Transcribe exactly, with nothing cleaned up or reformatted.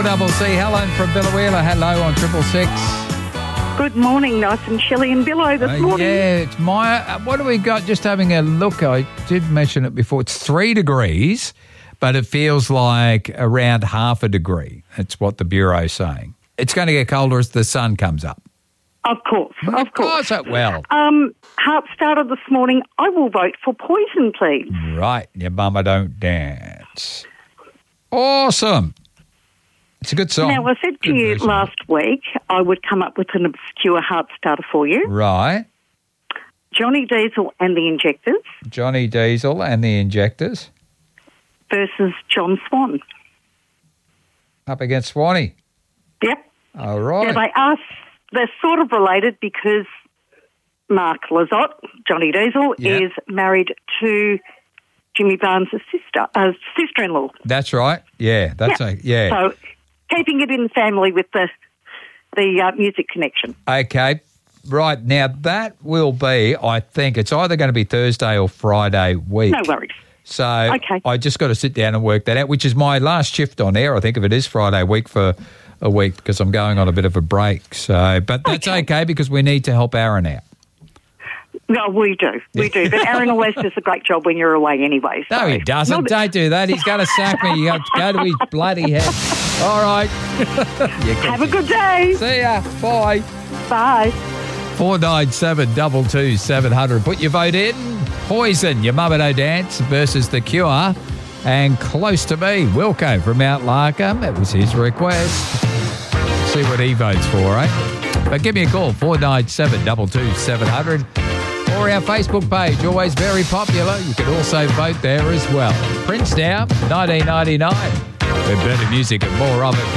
double C. Helen from Billawheeler. Hello on Triple Six. Good morning, nice and chilly in Billow this Uh, morning. yeah, it's my. Uh, what do we got? Just having a look. I did mention it before. It's three degrees, but it feels like around half a degree. That's what the Bureau's saying. It's going to get colder as the sun comes up. Of course, of, Of course. course it will. Um, Heart starter this morning. I will vote for Poison, please. Right, your mama don't dance. Awesome. It's a good song. Now, I said to Good you version. last week I would come up with an obscure Heart starter for you. Right. Johnny Diesel and the Injectors Johnny Diesel and the Injectors versus John Swan. up against Swanee. Yep. All right. Now, they are, they're sort of related because Mark Lizotte, Johnny Diesel, Yep. is married to Jimmy Barnes' sister, uh, sister-in-law. That's right. Yeah, that's Yep. a, yeah. So keeping it in the family with the the uh, music connection. Okay. Right. Now, that will be, I think, it's either going to be Thursday or Friday week. No worries. So Okay. I just got to sit down and work that out, which is my last shift on air. I think if it is Friday week for a week because I'm going on a bit of a break. So, but that's okay, Okay. because we need to help Aaron out. No, we do. We do. But Aaron always does a great job when you're away anyway. No, so- he doesn't. Not- Don't do that. He's going to sack me. You go to his bloody head. All right. You can- Have a good day. See ya. Bye. Bye. four nine seven, two two seven zero zero. Put your vote in. Poison, Your Mama Don't Dance versus The Cure. And Close to Me, Wilco from Mount Larkham. That was his request. See what he votes for, eh? But give me a call, four nine seven, two two seven zero zero. Or our Facebook page, always very popular. You can also vote there as well. Prince now, nineteen ninety-nine. With better music and more of it.